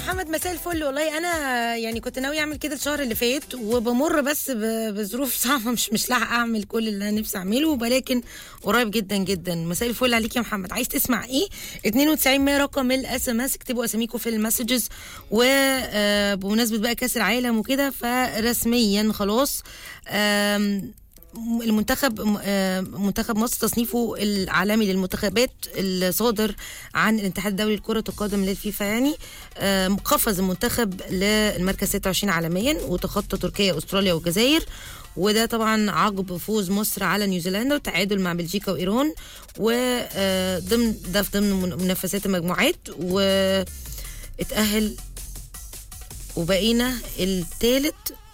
محمد مساء الفل. والله انا يعني كنت ناوي اعمل كده الشهر اللي فات، وبمر بس بظروف صعبه، مش لاحقه اعمل كل اللي انا نفسي اعمله، ولكن قريب جدا جدا. مساء الفل عليك يا محمد. عايز تسمع ايه؟ 92 رقم الاس ام اس، اكتبوا اساميكم في المسجز. وبمناسبه بقى كاس العالم وكده، فرسميا خلاص المنتخب منتخب مصر تصنيفه العالمي للمنتخبات الصادر عن الاتحاد الدولي لكرة القدم للفيفا، يعني قفز المنتخب للمركز 26 عالميا، وتخطى تركيا استراليا والجزائر، وده طبعا عقب فوز مصر على نيوزيلندا وتعادل مع بلجيكا وايران، وضمن منافسات المجموعات، واتأهل وبقينا الثالث.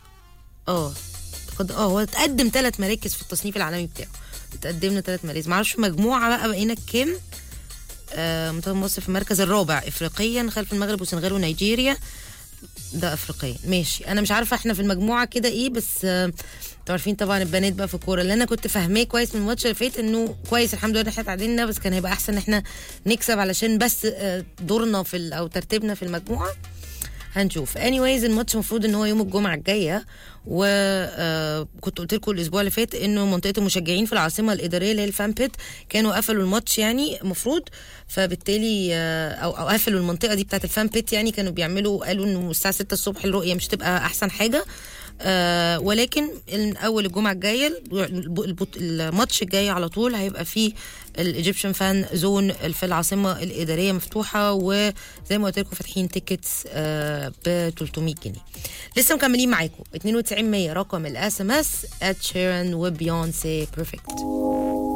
هو تقدم 3 مراكز في التصنيف العالمي بتاعه، تقدمنا 3 مراكز، معرفش مجموعه بقى بقينا كام. منتخب مصر في المركز الرابع افريقيا، خلف المغرب والسنغال ونيجيريا، ده افريقيا ماشي. انا مش عارفه احنا في المجموعه كده ايه، بس عارفين طبعا البنات بقى في الكوره، اللي انا كنت فاهماه كويس من الماتش اللي فات انه كويس الحمد لله احنا اتعادلنا، بس كان هيبقى احسن ان احنا نكسب علشان بس دورنا في او ترتيبنا في المجموعه. هنشوف. anyways الماتش المفروض ان هو يوم الجمعه الجايه، وكنت قلت لكم الاسبوع اللي فات انه منطقه المشجعين في العاصمه الاداريه اللي هي الفان بيت كانوا قفلوا الماتش، يعني المفروض، فبالتالي او قفلوا المنطقه دي بتاعه الفان بيت، يعني كانوا قالوا انه الساعه 6 الصبح الرؤيه مش تبقى احسن حاجه، ولكن اول الجمعه الجايه الماتش الجاي على طول هيبقى فيه الايجيبشن فان زون في العاصمه الاداريه مفتوحه، وزي ما قلت لكم فاتحين تيكتس ب 300 جنيه. لسه مكملين معاكم 92 رقم الاس ام اس @شيرين وبيونسي بيرفكت.